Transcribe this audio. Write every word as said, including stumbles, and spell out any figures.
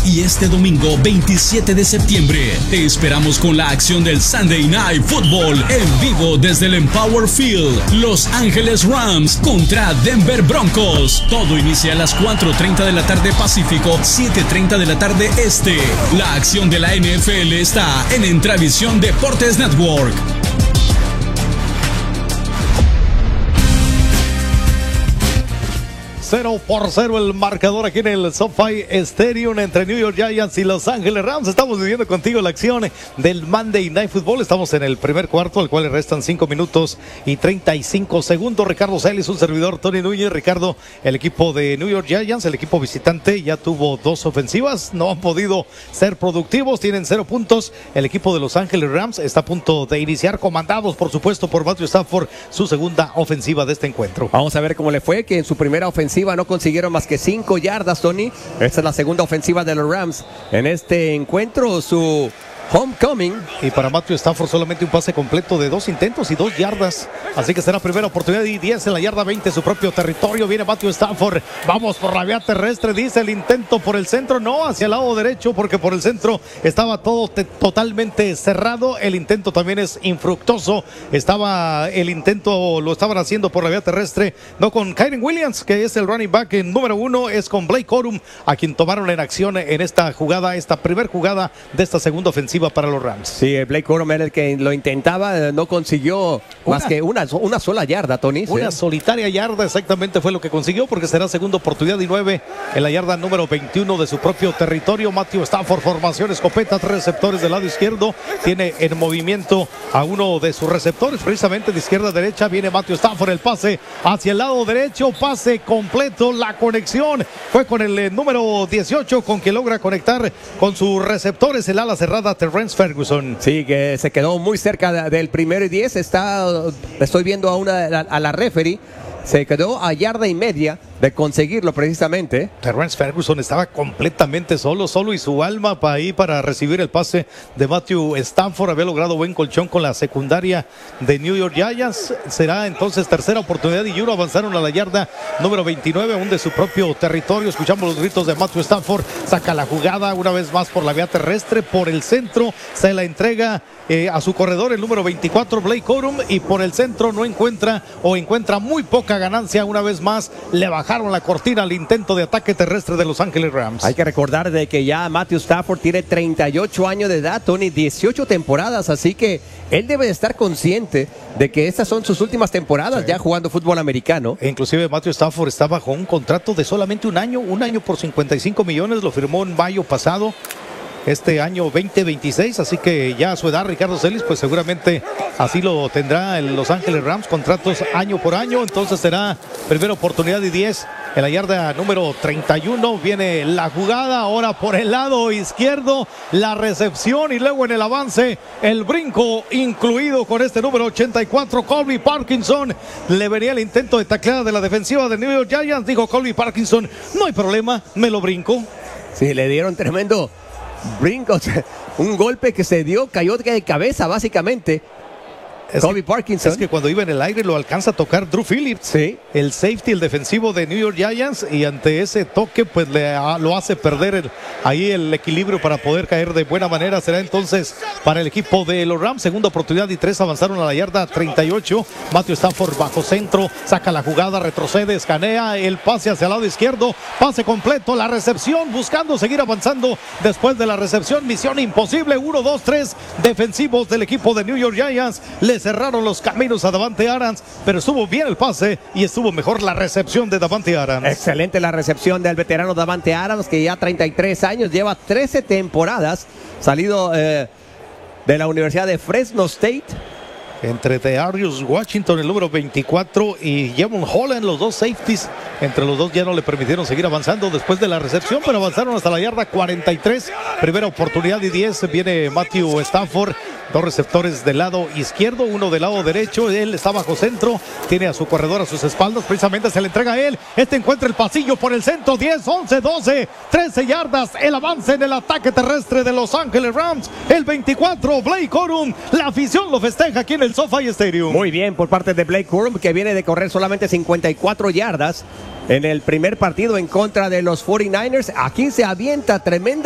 Y este domingo veintisiete de septiembre te esperamos con la acción del Sunday Night Football en vivo desde el Empower Field. Los Ángeles Rams contra Denver Broncos. Todo inicia a las cuatro treinta de la tarde Pacífico, siete treinta de la tarde Este. La acción de la N F L está en Entravisión Deportes Network. Cero por cero el marcador aquí en el SoFi Stadium entre New York Giants y Los Ángeles Rams. Estamos viviendo contigo la acción del Monday Night Football. Estamos en el primer cuarto, al cual le restan cinco minutos y treinta y cinco segundos. Ricardo Celis, un servidor, Tony Núñez. Ricardo, el equipo de New York Giants, el equipo visitante, ya tuvo dos ofensivas. No han podido ser productivos, tienen cero puntos. El equipo de Los Ángeles Rams está a punto de iniciar, comandados, por supuesto, por Matthew Stafford, su segunda ofensiva de este encuentro. Vamos a ver cómo le fue, que en su primera ofensiva no consiguieron más que cinco yardas, Tony. Esta es la segunda ofensiva de los Rams en este encuentro, su homecoming. Y para Matthew Stafford solamente un pase completo de dos intentos y dos yardas. Así que será primera oportunidad y diez en la yarda veinte, su propio territorio. Viene Matthew Stafford. Vamos por la vía terrestre, dice el intento por el centro. No, hacia el lado derecho, porque por el centro estaba todo te, totalmente cerrado. El intento también es infructuoso. Estaba el intento, lo estaban haciendo por la vía terrestre. No con Kyren Williams, que es el running back en número uno. Es con Blake Corum, a quien tomaron en acción en esta jugada, esta primer jugada de esta segunda ofensiva para los Rams. Sí, Blake Corum era el que lo intentaba, no consiguió una, más que una, una sola yarda, Tony. Una sí. solitaria yarda, exactamente fue lo que consiguió, porque será segunda oportunidad y nueve en la yarda número veintiuno de su propio territorio. Matthew Stafford, formación escopeta, tres receptores del lado izquierdo, tiene en movimiento a uno de sus receptores, precisamente de izquierda a derecha. Viene Matthew Stafford, el pase hacia el lado derecho, pase completo, la conexión fue con el eh, número dieciocho, con que logra conectar con sus receptores, el ala cerrada Terrence Ferguson. Sí, que se quedó muy cerca de, del primero y diez. Está, estoy viendo a una a, a la referee. Se quedó a yarda y media de conseguirlo precisamente. Terrence Ferguson estaba completamente solo, solo y su alma para ahí para recibir el pase de Matthew Stafford. Había logrado buen colchón con la secundaria de New York Giants. Será entonces tercera oportunidad y uno. Avanzaron a la yarda número veintinueve, aún de su propio territorio. Escuchamos los gritos de Matthew Stafford. Saca la jugada una vez más por la vía terrestre, por el centro. Se la entrega eh, a su corredor, el número veinticuatro, Blake Corum. Y por el centro no encuentra o encuentra muy poca ganancia. Una vez más le bajaron la cortina al intento de ataque terrestre de Los Ángeles Rams. Hay que recordar de que ya Matthew Stafford tiene treinta y ocho años de edad, Tony, dieciocho temporadas, así que él debe de estar consciente de que estas son sus últimas temporadas sí. ya jugando fútbol americano. E inclusive Matthew Stafford está bajo un contrato de solamente un año, un año por cincuenta y cinco millones, lo firmó en mayo pasado. Este año veinte veintiséis, así que ya a su edad, Ricardo Celis, pues seguramente así lo tendrá en Los Ángeles Rams, contratos año por año. Entonces será primera oportunidad y diez en la yarda número treinta y uno. Viene la jugada ahora por el lado izquierdo, la recepción y luego en el avance el brinco incluido con este número ochenta y cuatro, Colby Parkinson. Le venía el intento de tacleada de la defensiva de New York Giants. Dijo Colby Parkinson, no hay problema, me lo brinco. Sí, le dieron tremendo brincos, un golpe que se dio, cayó de cabeza básicamente. Es Colby que, Parkinson. Es que cuando iba en el aire lo alcanza a tocar Drew Phillips, sí. el safety, el defensivo de New York Giants, y ante ese toque pues le, a, lo hace perder el, ahí el equilibrio para poder caer de buena manera. Será entonces para el equipo de los Rams, segunda oportunidad y tres. Avanzaron a la yarda treinta y ocho. Matthew Stafford bajo centro, saca la jugada, retrocede, escanea el pase hacia el lado izquierdo, pase completo, la recepción, buscando seguir avanzando después de la recepción. Misión imposible, uno, dos, tres defensivos del equipo de New York Giants le cerraron los caminos a Davante Adams, pero estuvo bien el pase y estuvo mejor la recepción de Davante Adams. Excelente la recepción del veterano Davante Adams, que ya treinta y tres años, lleva trece temporadas, salido eh, de la Universidad de Fresno State. Entre Darius Washington, el número veinticuatro, y Javon Holland, los dos safeties. Entre los dos ya no le permitieron seguir avanzando después de la recepción, pero avanzaron hasta la yarda cuarenta y tres. Primera oportunidad y diez. Viene Matthew Stafford. Dos receptores del lado izquierdo, uno del lado derecho. Él está bajo centro, tiene a su corredor a sus espaldas. Precisamente se le entrega a él. Este encuentra el pasillo por el centro. diez, once, doce, trece yardas. El avance en el ataque terrestre de Los Ángeles Rams. El veinticuatro, Blake Corum. La afición lo festeja aquí en el SoFi Stadium. Muy bien por parte de Blake Corum, que viene de correr solamente cincuenta y cuatro yardas en el primer partido en contra de los cuarenta y nueve ers. Aquí se avienta tremenda